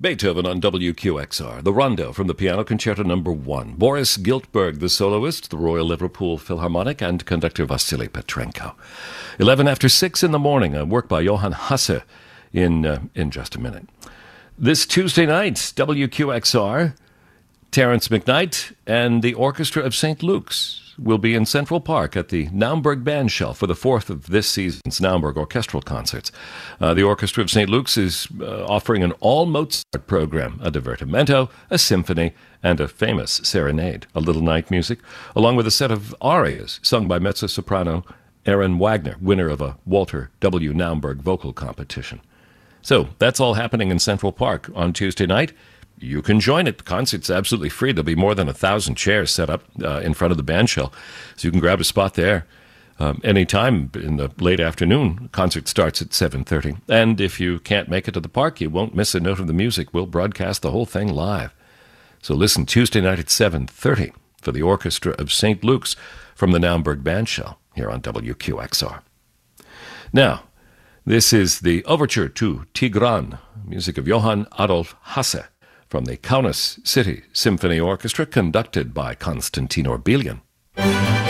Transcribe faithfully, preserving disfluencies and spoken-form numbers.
Beethoven on W Q X R, the Rondo from the Piano Concerto Number One. Boris Giltburg, the soloist, the Royal Liverpool Philharmonic, and conductor Vasily Petrenko. Eleven after six in the morning, a work by Johann Hasse in uh, in just a minute. This Tuesday night, W Q X R, Terence McKnight and the Orchestra of Saint Luke's will be in Central Park at the Naumburg Bandshell for the fourth of this season's Naumburg Orchestral Concerts. Uh, the Orchestra of Saint Luke's is uh, offering an all-Mozart program, a divertimento, a symphony, and a famous serenade, a little night music, along with a set of arias sung by mezzo-soprano Aaron Wagner, winner of a Walter W. Naumburg vocal competition. So that's all happening in Central Park on Tuesday night. You can join it. The concert's absolutely free. There'll be more than a thousand chairs set up uh, in front of the bandshell, so you can grab a spot there um, anytime in the late afternoon. Concert starts at seven thirty. And if you can't make it to the park, you won't miss a note of the music. We'll broadcast the whole thing live. So listen Tuesday night at seven thirty for the Orchestra of Saint Luke's from the Naumburg Bandshell here on W Q X R. Now, this is the Overture to Tigran, music of Johann Adolf Hasse, from the Kaunas City Symphony Orchestra, conducted by Konstantin Orbilian.